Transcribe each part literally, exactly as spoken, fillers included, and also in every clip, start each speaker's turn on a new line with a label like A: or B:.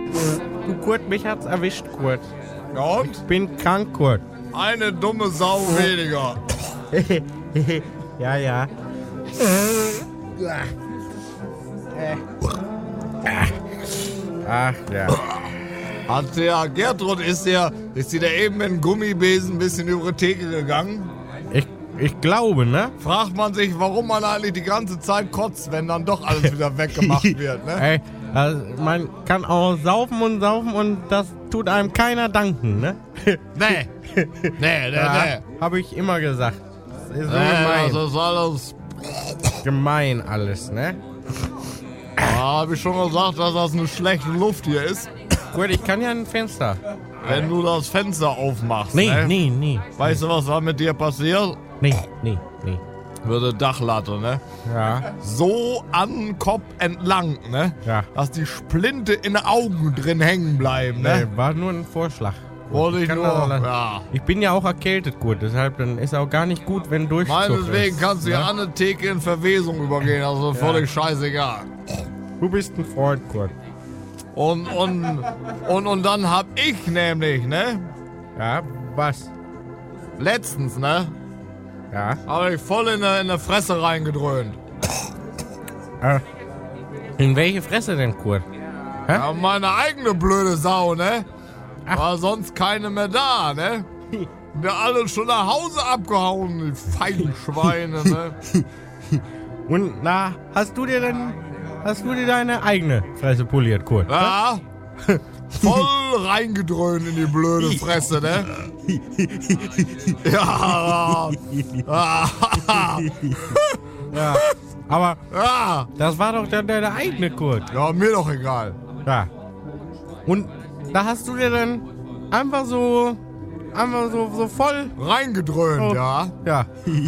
A: Du, Kurt, mich hat's erwischt, Kurt.
B: Ja und?
A: Ich bin krank, Kurt.
B: Eine dumme Sau weniger.
A: Ja, ja. Ach, ja.
B: Hat der Gertrud, ist der, ist die da eben mit dem Gummibesen ein bisschen über die Theke gegangen?
A: Ich, ich glaube, ne?
B: Fragt man sich, warum man eigentlich die ganze Zeit kotzt, wenn dann doch alles wieder weggemacht wird, ne?
A: Ey, also man kann auch saufen und saufen und das tut einem keiner danken, ne?
B: Nee. Nee, nee,
A: Ja,
B: nee.
A: habe ich immer gesagt. Das ist so
B: Nee,
A: gemein.
B: das ist alles.
A: Gemein alles, ne?
B: Ja, hab ich schon gesagt, dass das eine schlechte Luft hier ist.
A: Gut, ich kann ja ein Fenster.
B: Wenn du das Fenster aufmachst,
A: Nee,
B: ne?
A: nee, nee.
B: Weißt du, was da mit dir passiert?
A: Nee, nee, nee.
B: Würde Dachlatte, ne?
A: Ja,
B: So an Kopf entlang, ne?
A: ja.
B: Dass die Splinte in den Augen drin hängen bleiben,
A: Nee,
B: ne?
A: war nur ein Vorschlag.
B: Wollte ich
A: kann
B: nur,
A: das auch-
B: ja.
A: Ich bin ja auch erkältet, gut. Deshalb dann ist auch gar nicht gut, wenn Durchzug
B: Meinetwegen
A: ist.
B: kannst du ja an eine Theke in Verwesung übergehen, also völlig scheißegal.
A: Du bist ein Freund, Kurt.
B: Und, und, und, und dann hab ich nämlich, ne?
A: Ja, was?
B: Letztens, ne?
A: Ja.
B: Hab ich voll in der, in der Fresse reingedröhnt.
A: Äh, in welche Fresse denn, Kurt? Hä?
B: Ja, meine eigene blöde Sau, ne? War sonst keine mehr da, ne? Wir alle schon nach Hause abgehauen, die feigen Schweine, ne?
A: Und na, hast du dir denn, hast du dir deine eigene Fresse poliert, Kurt?
B: Ja, voll reingedröhnt in die blöde Fresse, ne? Ja, ja,
A: Ja. Aber
B: ja,
A: das war doch dann deine eigene, Kurt.
B: ja, mir doch egal.
A: Ja. Und da hast du dir dann einfach so, einfach so, so voll,
B: Reingedröhnt,
A: Oh.
B: ja.
A: ja.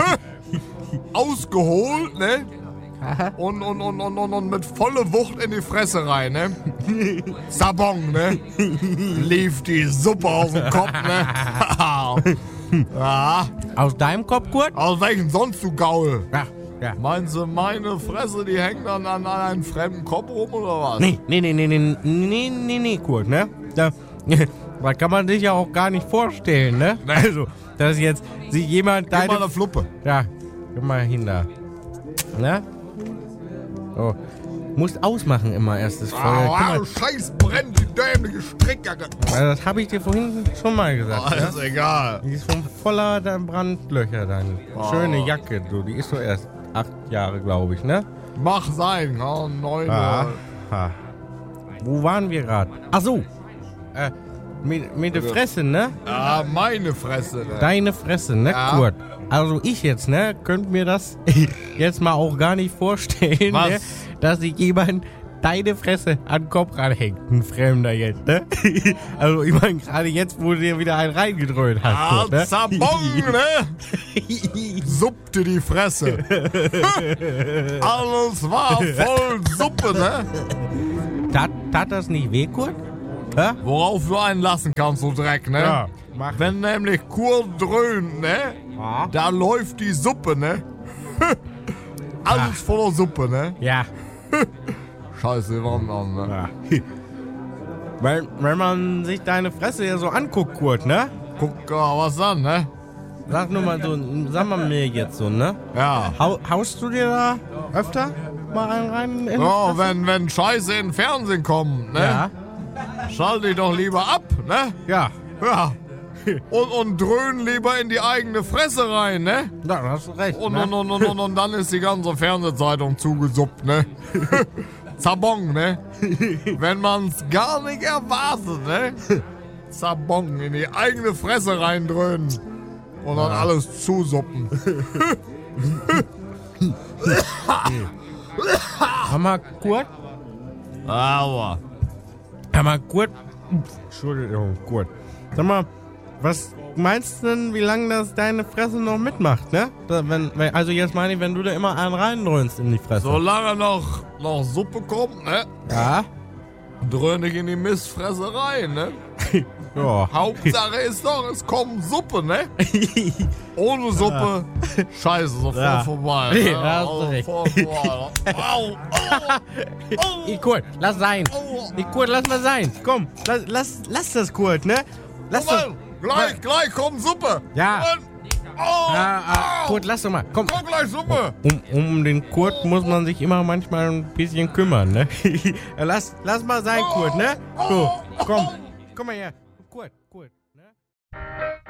B: Ausgeholt, ne? Und, und, und, und, und, und mit volle Wucht in die Fresse rein, ne? Sabon, ne? Lief die Suppe aus dem Kopf, ne? Ja.
A: Aus deinem Kopf, Kurt?
B: Aus welchem sonst, du Gaul?
A: Ja. Ja.
B: Meinst du, meine Fresse, die hängt dann an, an einem fremden Kopf rum, oder was?
A: Nee, nee, nee, nee, nee, nee, nee, nee, Kurt, ne? Da, das kann man sich ja auch gar nicht vorstellen, ne?
B: Nee.
A: Also, dass jetzt sich jemand
B: Gib mal
A: deine...
B: eine Fluppe.
A: Ja, geh mal hin da. Ne? So. Musst ausmachen immer erst das Feuer. Guck
B: Ah,
A: mal,
B: Scheiß, brennt die dämliche Strickjacke.
A: also das habe ich dir vorhin schon mal gesagt,
B: Oh,
A: ne?
B: ist egal.
A: Die ist von voller dein Brandlöcher, deine
B: Oh.
A: schöne Jacke, du. Die ist so erst acht Jahre, glaube ich, ne?
B: Mach sein, ja, neun.
A: Ah.
B: äh,
A: Ha. Wo waren wir gerade? Ach so. Äh, mit, mit der Fresse, ne?
B: Ja, meine Fresse, ne?
A: Deine Fresse, ne,
B: Ja.
A: Kurt? Also ich jetzt, ne, könnt mir das jetzt mal auch gar nicht vorstellen,
B: Was?
A: ne, dass sich jemand deine Fresse an den Kopf ranhängt. Ein Fremder jetzt, ne? Also ich meine, gerade jetzt, wo du dir wieder einen reingedröhnt hast,
B: Ah,
A: Kurt, ne?
B: Zabong, ne? Suppte die Fresse. Alles war voll Suppe, ne?
A: Tat, tat das nicht weh, Kurt? Hä?
B: Worauf du einen lassen kannst, so Dreck, ne?
A: Ja, mach.
B: Wenn nämlich Kurt dröhnt, ne?
A: Ja.
B: Da läuft die Suppe, ne? Alles voller Suppe, ne?
A: Ja.
B: Scheiße, warum an, ne?
A: ja. Wenn, wenn man sich deine Fresse hier so anguckt, Kurt, ne?
B: Guck äh, was an, ne?
A: Sag nur mal so, sag mal mir jetzt so, ne?
B: Ja.
A: Hau, haust du dir da öfter mal einen rein? In
B: Ja, wenn, wenn Scheiße in den Fernsehen kommt, ne?
A: Ja.
B: Schalt dich doch lieber ab, ne?
A: Ja.
B: Ja. Und, und dröhn lieber in die eigene Fresse rein, ne?
A: Ja, da hast du recht.
B: Und,
A: ne?
B: und, und, und, und, und dann ist die ganze Fernsehzeitung zugesuppt, ne? Zabong, ne? Wenn man's gar nicht erwartet, ne? Zabong in die eigene Fresse reindröhnen. Und dann alles zusuppen.
A: Hör mal, Kurt.
B: Aber.
A: Hör mal, Kurt. Entschuldigung, Kurt. Sag mal, was meinst du denn, wie lange das deine Fresse noch mitmacht, ne? Da, wenn, wenn, also jetzt meine ich, wenn du da immer einen reindröhnst in die Fresse.
B: Solange noch, noch Suppe kommt, ne?
A: Ja?
B: Dröhn ich in die Mistfresse rein, ne?
A: Ja.
B: Hauptsache ist doch, es kommt Suppe, ne? Ohne Suppe, scheiße, sofort
A: Ja.
B: vorbei. Ne?
A: Ja, hast du recht.
B: Sofort vorbei. Au, au,
A: Ey, Kurt, lass sein. Ey, Kurt, lass mal sein. Komm, lass, lass, lass das, Kurt, ne? Lass das.
B: Moment, gleich, gleich kommt Suppe.
A: Ja.
B: Moment. Au,
A: Ah, ah,
B: au.
A: Kurt, lass doch mal. Komm.
B: Kommt gleich Suppe.
A: Um, um den Kurt muss man sich immer manchmal ein bisschen kümmern, ne? Ja, lass, lass mal sein, Kurt, ne? So, komm. Komm mal her. Kurt, Kurt, ne?